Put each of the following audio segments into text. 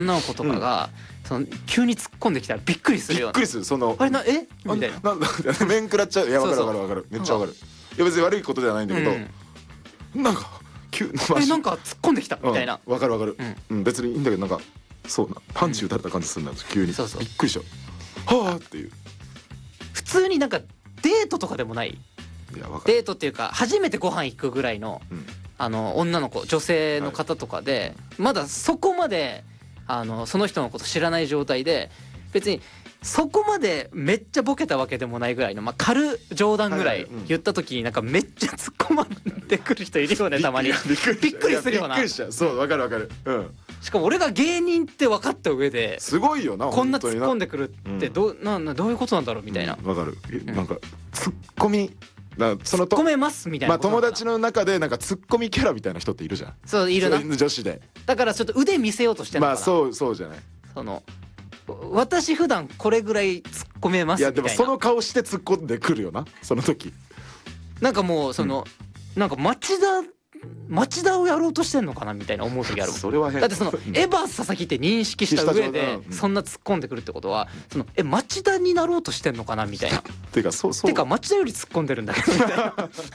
女の子とかが、その急に突っ込んできたらびっくりするような。 びっくりする。そのあれなみたいな。 なんだ面食らっちゃう。いや、わかるわかるわかる、めっちゃわかる。いや別に悪いことではないんだけど、なんかなんか突っ込んできたみたいな。 わかるわかる。別にいいんだけど、なんかそうなパンチ打たれた感じするんだ、急に。びっくりしちゃう。はあっていう。 普通になんかデートとかでもない。 いや、わかる。 デートっていうか初めてご飯行くぐらいの女の子、女性の方とかで、まだそこまでその人のこと知らない状態で、別にそこまでめっちゃボケたわけでもないぐらいの、軽冗談ぐらい言った時になんかめっちゃ突っ込まれてくる人いるよね、たまに。びっくりするよな。 びっくりしちゃう。そう、わかるわかる。 しかも俺が芸人って分かった上ですごいよな、 こんな突っ込んでくるってどういうことなんだろうみたいな。 わかる。なんかツッコミその突っ込めますみたいな。 友達の中でなんかツッコミキャラみたいな人っているじゃん。 そういるな、 女子で。 だからちょっと腕見せようとしてるのかな。 そうじゃない。 私普段これぐらい突っ込めますみたいな。 いやでもその顔して突っ込んでくるよな、その時。 なんかもうなんか町田をやろうとしてんのかなみたいな思う時あるもん。 それは変だってエヴァ佐々木って認識した上でそんな突っ込んでくるってことは、町田になろうとしてんのかなみたいな。てか町田より突っ込んでるんだけどみたいな。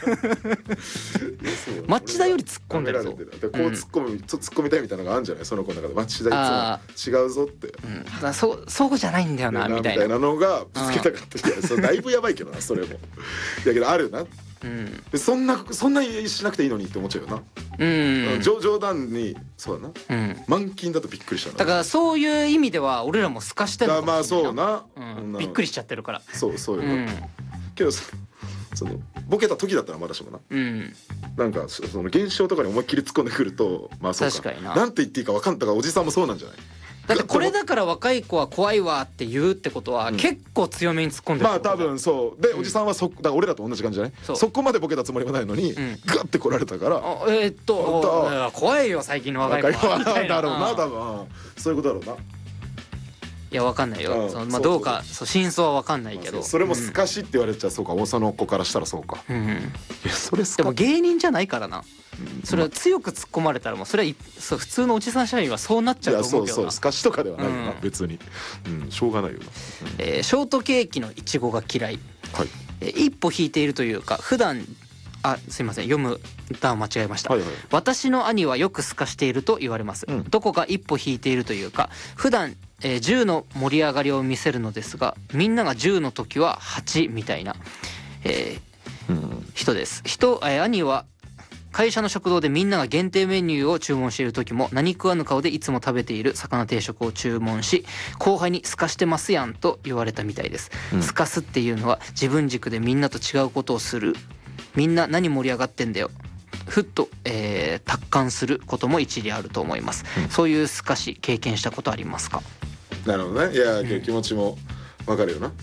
町田より突っ込んでるぞ。こう突っ込みたいみたいなのがあるんじゃない、その子の中で。町田いつも違うぞって。 そうじゃないんだよなみたいなのがぶつけたかった。いや、だいぶやばいけどな、それも。だけどあるな。そんなしなくていいのにって思っちゃうよな。冗談にそうだな。満勤だとびっくりしたな。 だからそういう意味では俺らも透かしてるのかもしれないな。 まあそうな。 びっくりしちゃってるから。 そうよな。けどそのボケた時だったらまだしもな。なんかその現象とかに思いっきり突っ込んでくると、まあそうか。 確かにな。 なんて言っていいか分かんたからおじさんもそうなんじゃない。 だってこれだから若い子は怖いわって言うってことは結構強めに突っ込んでる。 まあ多分そうで、おじさんはだから俺らと同じ感じじゃない。そこまでボケたつもりはないのにガッて来られたから、 怖いよ最近の若い子はみたいな。 だろうな、多分そういうことだろうな。 いやわかんないよ。どうか真相はわかんないけど、 それもすかしって言われちゃそうか、その子からしたらそうか。いやそれでも芸人じゃないからな。それは強く突っ込まれたらもうそれは普通のおじさん社員はそうなっちゃうと思うけどな。 すかしとかではないよな、別に。しょうがないよな。 ショートケーキのいちごが嫌い。一歩引いているというか、普段すいません、読む段間違えました。私の兄はよくすかしていると言われます。どこか一歩引いているというか、普段10の盛り上がりを見せるのですが、みんなが10の時は8みたいな人です。兄は会社の食堂でみんなが限定メニューを注文している時も何食わぬ顔でいつも食べている魚定食を注文し、後輩にすかしてますやんと言われたみたいです。すかすっていうのは自分軸でみんなと違うことをする。みんな何盛り上がってんだよ、ふっと、達観することも一理あると思います。そういうすかし経験したことありますか？ なるほどね。いや気持ちもわかるよな。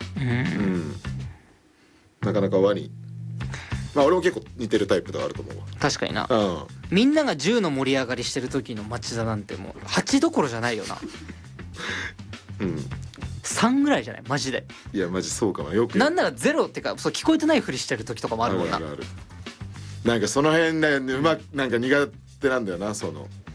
なかなか輪に、まあ俺も結構似てるタイプではあると思うわ。 確かにな。みんなが10の盛り上がりしてる時の町田なんてもう8どころじゃないよな。3ぐらいじゃないマジで。 いやマジそうかな。よくなんなら0ってか、そう聞こえてないふりしてる時とかもあるもんな。 なんかその辺ね、なんか苦手なんだよな、そう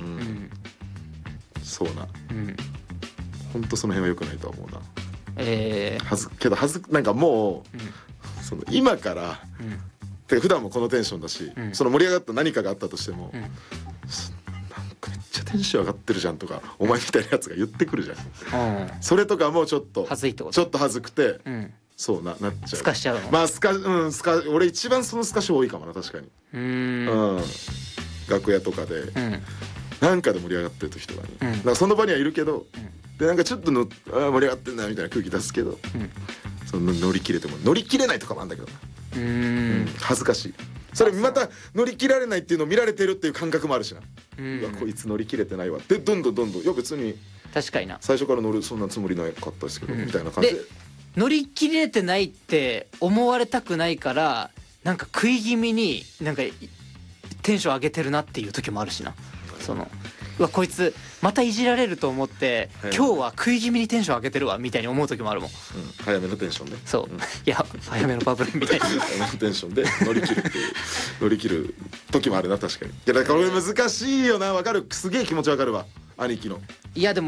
な。ほんとその辺は良くないとは思うな。けどなんかもう、その今から、て普段もこのテンションだし、その盛り上がった何かがあったとしても、なんかめっちゃテンション上がってるじゃんとか、お前みたいなやつが言ってくるじゃん。それとかもちょっと恥ずいってこと。 ちょっと恥ずくて、そうなっちゃう。 すかしちゃうの。 まあ俺一番そのすかし多いかもな、確かに。楽屋とかでなんかで盛り上がってる時とかに、なんかその場にはいるけど、でなんかちょっと盛り上がってんなみたいな空気出すけど、その乗り切れても乗り切れないとかもあるんだけどな。恥ずかしい。それまた乗り切られないっていうのを見られてるっていう感覚もあるしな。うわこいつ乗り切れてないわで、どんどんいや別に確かにな、 最初から乗るそんなつもりなかったですけど、みたいな感じで乗り切れてないって思われたくないから、なんか食い気味になんかテンション上げてるなっていう時もあるしな。うわこいつまたいじられると思って、今日は食い気味にテンション上げてるわみたいに思う時もあるもん。 早めのテンションで。 そう、いや早めのバブルみたいな早めのテンションで乗り切るっていう乗り切る時もあるな、確かに。いやだから俺難しいよな。わかる、すげえ気持ちわかるわ。 兄貴の。 いやでも